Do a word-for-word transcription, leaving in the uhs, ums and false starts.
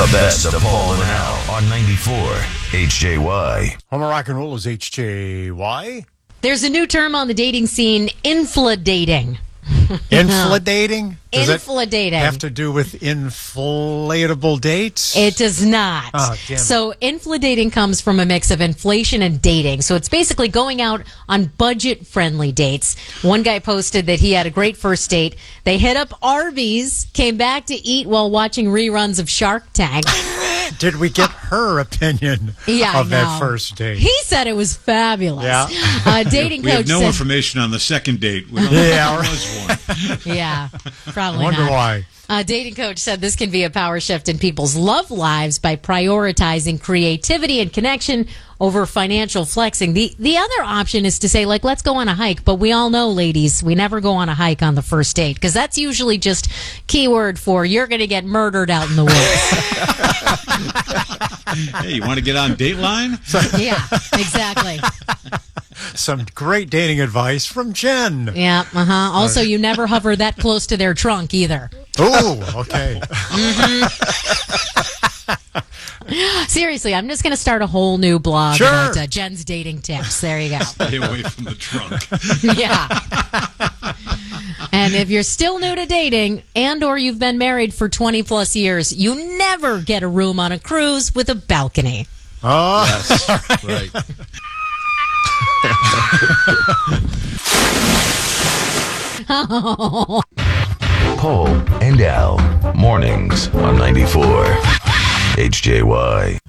The best of Paul and Al on ninety-four H J Y. Home of Rock and Roll is H J Y. There's a new term on the dating scene, infladating. Infladating? Does it Infladating. have to do with inflatable dates? It does not. Oh, damn it. So infladating comes from a mix of inflation and dating. So it's basically going out on budget-friendly dates. One guy posted that he had a great first date. They hit up Arby's, came back to eat while watching reruns of Shark Tank. Did we get her opinion Yeah, of I that know. first date? He said it was fabulous. Yeah. Uh, dating We coach have no said, information on the second date. We don't know Yeah, if there was one. yeah, probably I wonder not. why. Uh, dating coach said this can be a power shift in people's love lives by prioritizing creativity and connection over financial flexing. The the other option is to say, like, let's go on a hike. But we all know, ladies, we never go on a hike on the first date because that's usually just keyword for you're going to get murdered out in the woods. Hey, you want to get on Dateline? Yeah, exactly. Some great dating advice from Jen. Yeah, uh-huh. Also, you never hover that close to their trunk either. Oh, okay. Seriously, I'm just going to start a whole new blog Sure. about uh, Jen's dating tips. There you go. Stay away from the trunk. Yeah. And if you're still new to dating and or you've been married for twenty plus years, you never get a room on a cruise with a balcony. Oh, Yes, right. Paul and Al, mornings on ninety-four H J Y.